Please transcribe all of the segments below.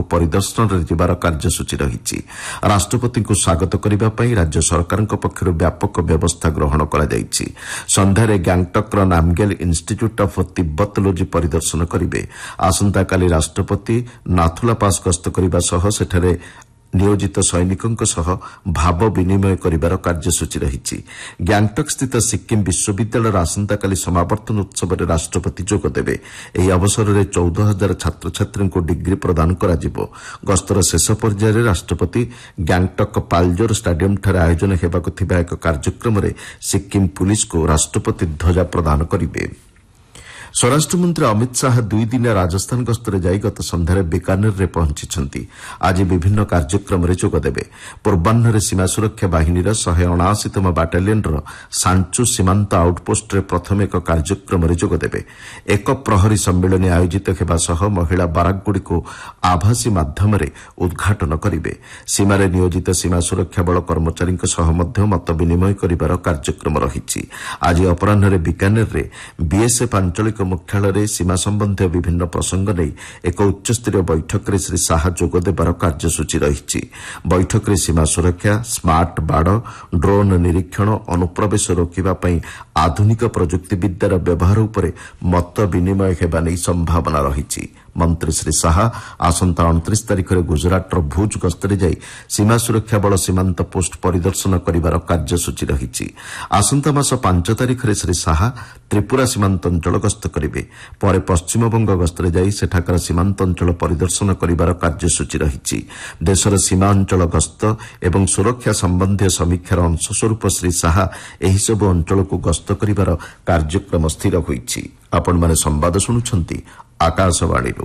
ପରିଦର୍ଶନରେ ଯିବାର କାର୍ଯ୍ୟସୂଚୀ ରହିଛି। ରାଷ୍ଟ୍ରପତିଙ୍କୁ ସ୍ୱାଗତ କରିବା ପାଇଁ ରାଜ୍ୟ ସରକାରଙ୍କ ପକ୍ଷରୁ ବ୍ୟାପକ ବ୍ୟବସ୍ଥା ଗ୍ରହଣ କରାଯାଇଛି। ସନ୍ଧ୍ୟାରେ ଗ୍ୟାଙ୍ଗଟକ୍ର ନାମଗେଲ୍ ଇନ୍ଷ୍ଟିଚ୍ୟୁଟ୍ ଅଫ୍ ତିବ୍ବତୋଲୋଜି ପରିଦର୍ଶନ କରିବେ। ଆସନ୍ତାକାଲି ରାଷ୍ଟ୍ରପତି ନାଥୁଲା ପାସ୍ ଗସ୍ତ କରିବା ସହ ସେଠାରେ ନିୟୋଜିତ ସୈନିକଙ୍କ ସହ ଭାବ ବିନିମୟ କରିବାର କାର୍ଯ୍ୟସୂଚୀ ରହିଛି। ଗ୍ୟାଙ୍ଗଟକ୍ ସ୍ଥିତ ସିକ୍କିମ୍ ବିଶ୍ୱବିଦ୍ୟାଳୟର ଆସନ୍ତାକାଲି ସମାବର୍ତ୍ତନ ଉତ୍ସବରେ ରାଷ୍ଟ୍ରପତି ଯୋଗଦେବେ। ଏହି ଅବସରରେ 14,000 ଛାତ୍ରଛାତ୍ରୀଙ୍କୁ ଡିଗ୍ରୀ ପ୍ରଦାନ କରାଯିବ। ଗସ୍ତର ଶେଷ ପର୍ଯ୍ୟାୟରେ ରାଷ୍ଟ୍ରପତି ଗ୍ୟାଙ୍ଗଟକ୍ ପାଲ୍ଜୋର ଷ୍ଟାଡିୟମ୍ଠାରେ ଆୟୋଜନ ହେବାକୁ ଥିବା ଏକ କାର୍ଯ୍ୟକ୍ରମରେ ସିକ୍କିମ୍ ପୁଲିସକୁ ରାଷ୍ଟ୍ରପତି ଧ୍ୱଜା ପ୍ରଦାନ କରିବେ। ସ୍ୱରାଷ୍ଟ୍ରମନ୍ତ୍ରୀ ଅମିତ ଶାହା 2 ଦିନିଆ ରାଜସ୍ଥାନ ଗସ୍ତରେ ଯାଇ ଗତ ସନ୍ଧ୍ୟାରେ ବିକାନେରରେ ପହଞ୍ଚିଛନ୍ତି। ଆଜି ବିଭିନ୍ନ କାର୍ଯ୍ୟକ୍ରମରେ ଯୋଗଦେବେ। ପୂର୍ବାହ୍ନରେ ସୀମା ସୁରକ୍ଷା ବାହିନୀର 179ତମ ବାଟାଲିୟନ୍ର ସାଞ୍ଚୁ ସୀମାନ୍ତ ଆଉଟ୍ପୋଷ୍ଟରେ ପ୍ରଥମେ ଏକ କାର୍ଯ୍ୟକ୍ରମରେ ଯୋଗଦେବେ। ଏକ ପ୍ରହରୀ ସମ୍ମିଳନୀ ଆୟୋଜିତ ହେବା ସହ ମହିଳା ବାରାକଗୁଡ଼ିକୁ ଆଭାସୀ ମାଧ୍ୟମରେ ଉଦ୍ଘାଟନ କରିବେ। ସୀମାରେ ନିୟୋଜିତ ସୀମା ସୁରକ୍ଷା ବଳ କର୍ମଚାରୀଙ୍କ ସହ ମଧ୍ୟ ମତ ବିନିମୟ କରିବାର କାର୍ଯ୍ୟକ୍ରମ ରହିଛି। ଆଜି ଅପରାହ୍ନରେ ବିକାନେରରେ ବିଏସ୍ଏଫ୍ ଆଞ୍ଚଳିକ ମୁଖ୍ୟାଳୟରେ ସୀମା ସମ୍ବନ୍ଧୀୟ ବିଭିନ୍ନ ପ୍ରସଙ୍ଗ ନେଇ ଏକ ଉଚ୍ଚସ୍ତରୀୟ ବୈଠକରେ ଶ୍ରୀ ଶାହା ଯୋଗଦେବାର କାର୍ଯ୍ୟସୂଚୀ ରହିଛି। ବୈଠକରେ ସୀମା ସୁରକ୍ଷା, ସ୍ମାର୍ଟ ବାଡ଼, ଡ୍ରୋନ୍ ନିରୀକ୍ଷଣ, ଅନୁପ୍ରବେଶ ରୋକିବା ପାଇଁ ଆଧୁନିକ ପ୍ରଯୁକ୍ତିବିଦ୍ୟାର ବ୍ୟବହାର ଉପରେ ମତ ବିନିମୟ ହେବା ନେଇ ସମ୍ଭାବନା ରହିଛି। ମନ୍ତ୍ରୀ ଶ୍ରୀ ଶାହା ଆସନ୍ତା 29 ତାରିଖରେ ଗୁଜରାଟର ଭୁଜ ଗସ୍ତରେ ଯାଇ ସୀମା ସୁରକ୍ଷା ବଳ ସୀମାନ୍ତ ପୋଷ୍ଟ ପରିଦର୍ଶନ କରିବାର କାର୍ଯ୍ୟସୂଚୀ ରହିଛି। ଆସନ୍ତା ମାସ 5 ତାରିଖରେ ଶ୍ରୀ ଶାହା ତ୍ରିପୁରା ସୀମାନ୍ତ ଅଞ୍ଚଳ ଗସ୍ତ କରିବେ। ପରେ ପଶ୍ଚିମବଙ୍ଗ ଗସ୍ତରେ ଯାଇ ସେଠାକାର ସୀମାନ୍ତ ଅଞ୍ଚଳ ପରିଦର୍ଶନ କରିବାର କାର୍ଯ୍ୟସୂଚୀ ରହିଛି। ଦେଶର ସୀମା ଅଞ୍ଚଳ ଗସ୍ତ ଏବଂ ସୁରକ୍ଷା ସମ୍ବନ୍ଧୀୟ ସମୀକ୍ଷାର ଅଂଶସ୍ୱରୂପ ଶ୍ରୀ ଶାହା ଏହିସବୁ ଅଞ୍ଚଳକୁ ଗସ୍ତ କରିବାର କାର୍ଯ୍ୟକ୍ରମ ସ୍ଥିର ହୋଇଛି। ଆପଣମାନେ ସମ୍ବାଦ ଶୁଣୁଛନ୍ତି ଆକାଶବାଣୀରୁ।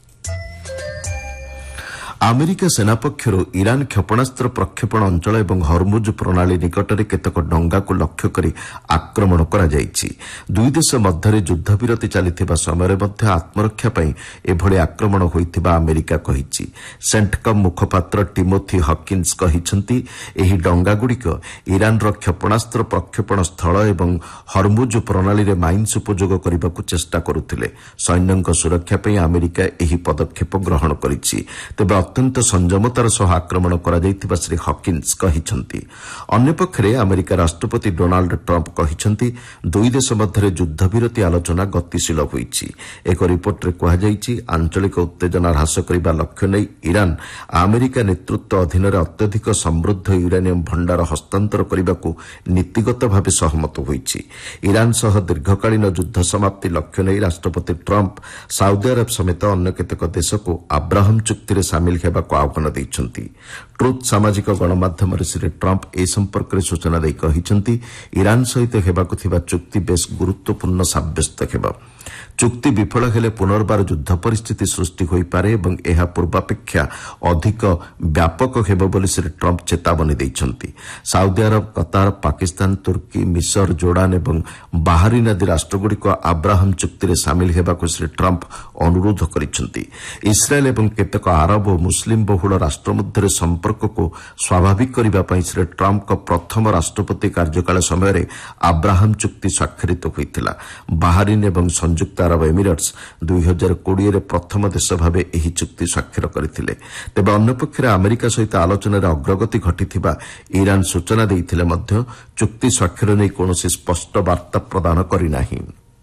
ଆମେରିକା ସେନା ପକ୍ଷରୁ ଇରାନ କ୍ଷେପଣାସ୍ତ୍ର ପ୍ରକ୍ଷେପଣ ଅଞ୍ଚଳ ଏବଂ ହର୍ମୁଜ ପ୍ରଣାଳୀ ନିକଟରେ କେତେକ ଡଙ୍ଗାକୁ ଲକ୍ଷ୍ୟ କରି ଆକ୍ରମଣ କରାଯାଇଛି। ଦୁଇ ଦେଶ ମଧ୍ୟରେ ଯୁଦ୍ଧବିରତି ଚାଲିଥିବା ସମୟରେ ମଧ୍ୟ ଆତ୍ମରକ୍ଷା ପାଇଁ ଏଭଳି ଆକ୍ରମଣ ହୋଇଥିବା ଆମେରିକା କହିଛି। ସେଣ୍ଟକମ୍ ମୁଖପାତ୍ର ଟିମୋଥି ହକିନ୍ସ କହିଛନ୍ତି, ଏହି ଡଙ୍ଗାଗୁଡ଼ିକ ଇରାନର କ୍ଷେପଣାସ୍ତ୍ର ପ୍ରକ୍ଷେପଣ ସ୍ଥଳ ଏବଂ ହର୍ମୁଜ ପ୍ରଣାଳୀରେ ମାଇନ୍ସ ଉପଯୋଗ କରିବାକୁ ଚେଷ୍ଟା କରୁଥିଲେ। ସୈନ୍ୟଙ୍କ ସୁରକ୍ଷା ପାଇଁ ଆମେରିକା ଏହି ପଦକ୍ଷେପ ଗ୍ରହଣ କରିଛି। ତେବେ ଅତ୍ୟନ୍ତ ସଂଯମତାର ସହ ଆକ୍ରମଣ କରାଯାଇଥିବା ଶ୍ରୀ ହକିନ୍ସ କହିଛନ୍ତି। ଅନ୍ୟପକ୍ଷରେ ଆମେରିକା ରାଷ୍ଟ୍ରପତି ଡୋନାଲ୍ଡ ଟ୍ରମ୍ପ କହିଛନ୍ତି, ଦୁଇ ଦେଶ ମଧ୍ୟରେ ଯୁଦ୍ଧବିରତି ଆଲୋଚନା ଗତିଶୀଳ ହୋଇଛି। ଏକ ରିପୋର୍ଟରେ କୁହାଯାଇଛି, ଆଞ୍ଚଳିକ ଉତ୍ତେଜନା ହ୍ରାସ କରିବା ଲକ୍ଷ୍ୟ ନେଇ ଇରାନ ଆମେରିକା ନେତୃତ୍ୱ ଅଧୀନରେ ଅତ୍ୟଧିକ ସମୃଦ୍ଧ ୟୁରାନିୟମ୍ ଭଣ୍ଡାର ହସ୍ତାନ୍ତର କରିବାକୁ ନୀତିଗତ ଭାବେ ସହମତ ହୋଇଛି। ଇରାନ ସହ ଦୀର୍ଘକାଳୀନ ଯୁଦ୍ଧ ସମାପ୍ତି ଲକ୍ଷ୍ୟ ନେଇ ରାଷ୍ଟ୍ରପତି ଟ୍ରମ୍ପ ସାଉଦି ଆରବ ସମେତ ଅନ୍ୟ କେତେକ ଦେଶକୁ ଆବ୍ରାହମ ଚୁକ୍ତିରେ ସାମିଲ ହେବାକୁ ଆହ୍ୱାନ ଦେଇଛନ୍ତି। ଟ୍ରୁଥ୍ ସାମାଜିକ ଗଣମାଧ୍ୟମରେ ଶ୍ରୀ ଟ୍ରମ୍ପ ଏ ସମ୍ପର୍କରେ ସୂଚନା ଦେଇ କହିଛନ୍ତି, ଇରାନ ସହିତ ହେବାକୁ ଥିବା ଚୁକ୍ତି ବେଶ୍ ଗୁରୁତ୍ୱପୂର୍ଣ୍ଣ ସାବ୍ୟସ୍ତ ହେବ। ଚୁକ୍ତି ବିଫଳ ହେଲେ ପୁନର୍ବାର ଯୁଦ୍ଧ ପରିସ୍ଥିତି ସୃଷ୍ଟି ହୋଇପାରେ ଏବଂ ଏହା ପୂର୍ବାପେକ୍ଷା ଅଧିକ ବ୍ୟାପକ ହେବ ବୋଲି ଶ୍ରୀ ଟ୍ରମ୍ପ ଚେତାବନୀ ଦେଇଛନ୍ତି। ସାଉଦି ଆରବ, କତାର, ପାକିସ୍ତାନ, ତୁର୍କୀ, ମିଶର, ଜୋର୍ଡାନ ଏବଂ ବାହାରିନ୍ ଆଦି ରାଷ୍ଟ୍ରଗୁଡ଼ିକ ଆବ୍ରାହମ ଚୁକ୍ତିରେ ସାମିଲ ହେବାକୁ ଶ୍ରୀ ଟ୍ରମ୍ପ ଅନୁରୋଧ କରିଛନ୍ତି। ଇସ୍ରାଏଲ୍ ଏବଂ କେତେକ ଆରବ ଓ ମୁସଲିମ ବହୁଳ ରାଷ୍ଟ୍ର ମଧ୍ୟରେ ସମ୍ପର୍କକୁ ସ୍ୱାଭାବିକ କରିବା ପାଇଁ ଶ୍ରୀ ଟ୍ରମ୍ପଙ୍କ ପ୍ରଥମ ରାଷ୍ଟ୍ରପତି କାର୍ଯ୍ୟକାଳ ସମୟରେ ଆବ୍ରାହମ ଚୁକ୍ତି ସ୍ୱାକ୍ଷରିତ ହୋଇଥିଲା। ବାହାରିନ୍ ଏବଂ ସଂଯୁକ୍ତ ଆରବ ଏମିରେଟ୍ସ 2020ରେ ପ୍ରଥମ ଦେଶ ଭାବେ ଏହି ଚୁକ୍ତି ସ୍ୱାକ୍ଷର କରିଥିଲେ। ତେବେ ଅନ୍ୟପକ୍ଷରେ ଆମେରିକା ସହିତ ଆଲୋଚନାରେ ଅଗ୍ରଗତି ଘଟିଥିବା ଇରାନ ସୂଚନା ଦେଇଥିଲେ ମଧ୍ୟ ଚୁକ୍ତି ସ୍ୱାକ୍ଷର ନେଇ କୌଣସି ସ୍ପଷ୍ଟ ବାର୍ତ୍ତା ପ୍ରଦାନ କରିନାହିଁ।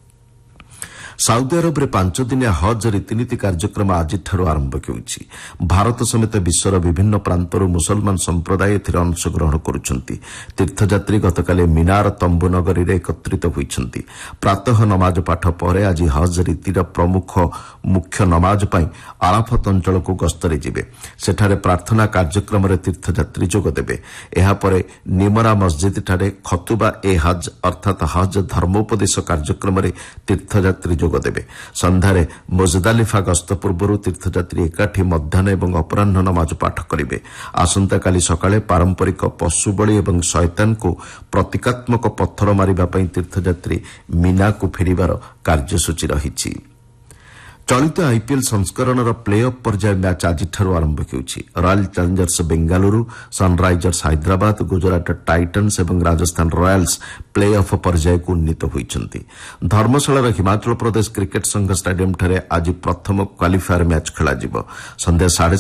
ସାଉଦି ଆରବରେ 5 ଦିନିଆ ହଜ୍ ରୀତିନୀତି କାର୍ଯ୍ୟକ୍ରମ ଆଜିଠାରୁ ଆରମ୍ଭ ହେଉଛି। ଭାରତ ସମେତ ବିଶ୍ୱର ବିଭିନ୍ନ ପ୍ରାନ୍ତରୁ ମୁସଲମାନ ସମ୍ପ୍ରଦାୟ ଏଥିରେ ଅଂଶଗ୍ରହଣ କରୁଛନ୍ତି। ତୀର୍ଥଯାତ୍ରୀ ଗତକାଲି ମିନାର ତମ୍ବୁ ନଗରୀରେ ଏକତ୍ରିତ ହୋଇଛନ୍ତି। ପ୍ରାତଃ ନମାଜ ପାଠ ପରେ ଆଜି ହଜ୍ ରୀତିର ମୁଖ୍ୟ ନମାଜ ପାଇଁ ଆରାଫତ ଅଞ୍ଚଳକୁ ଗସ୍ତରେ ଯିବେ। ସେଠାରେ ପ୍ରାର୍ଥନା କାର୍ଯ୍ୟକ୍ରମରେ ତୀର୍ଥଯାତ୍ରୀ ଯୋଗଦେବେ। ଏହାପରେ ନିମରା ମସ୍ଜିଦ୍ଠାରେ ଖତୁବା ଏ ହଜ୍ ଅର୍ଥାତ୍ ହଜ୍ ଧର୍ମୋପଦେଶ କାର୍ଯ୍ୟକ୍ରମରେ ତୀର୍ଥଯାତ୍ରୀ ଯୋଗଦେବେ। ସନ୍ଧ୍ୟାରେ ମୁଜଦାଲିଫା ଗସ୍ତ ପୂର୍ବରୁ ତୀର୍ଥଯାତ୍ରୀ ଏକାଠି ମଧ୍ୟାହ୍ନ ଏବଂ ଅପରାହ୍ନ ନମାଜ ପାଠ କରିବେ। ଆସନ୍ତାକାଲି ସକାଳେ ପାରମ୍ପରିକ ପଶୁବଳି ଏବଂ ଶୟତାନକୁ ପ୍ରତୀକାତ୍ମକ ପଥର ମାରିବା ପାଇଁ ତୀର୍ଥଯାତ୍ରୀ ମିନାକୁ ଫେରିବାର କାର୍ଯ୍ୟସୂଚୀ ରହିଛି। ଚଳିତ ଆଇପିଏଲ୍ ସଂସ୍କରଣର ପ୍ଲେ ଅଫ୍ ପର୍ଯ୍ୟାୟ ମ୍ୟାଚ୍ ଆଜିଠାରୁ ଆରମ୍ଭ ହେଉଛି। Royal challengers Bengaluru, Sunrisers Hyderabad, Gujarat Titans ଏବଂ ରାଜସ୍ଥାନ ରୟାଲ୍ସ ପ୍ଲେ ଅଫ୍ ପର୍ଯ୍ୟାୟକୁ ଉନ୍ନୀତ ହୋଇଛନ୍ତି। ଧର୍ମଶାଳାର ହିମାଚଳ ପ୍ରଦେଶ କ୍ରିକେଟ୍ ସଂଘ ଷ୍ଟାଡିୟମ୍ଠାରେ ଆଜି ପ୍ରଥମ କ୍ୱାଲିଫାୟାର ମ୍ୟାଚ୍ ଖେଳାଯିବ। ସନ୍ଧ୍ୟା